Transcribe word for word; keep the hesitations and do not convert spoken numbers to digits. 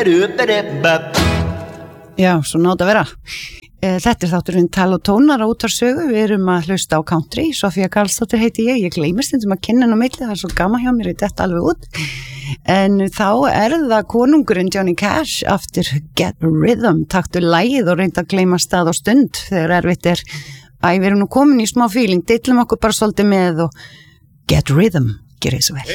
Já, svo nátt að vera. Þetta er þátturinn Tal og tónar á útvarpssögu. Við erum að hlusta á country. Sofía Karlsdóttir heiti ég. Ég gleymist stundum að kynna hann á milli. Það er svo gaman hjá mér, ég detta alveg út. En þá er það konungurinn Johnny Cash aftur Get Rhythm. Taktu lagið og reynda að gleyma stað og stund þegar erfitt er. Æ, við erum nú komin í smá feeling. Dillum okkur bara svolítið með og Get Rhythm. Gerið svo vel.